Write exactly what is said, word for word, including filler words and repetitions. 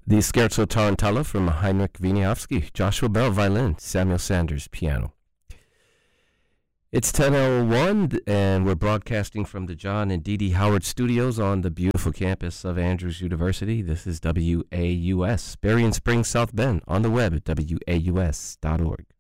The Scherzo Tarantella from Heinrich Wieniawski, Joshua Bell, violin, Samuel Sanders, piano. It's ten oh one, and we're broadcasting from the John and Dee Dee Howard Studios on the beautiful campus of Andrews University. This is W A U S, Berrien Springs, South Bend, on the web at W A U S dot org.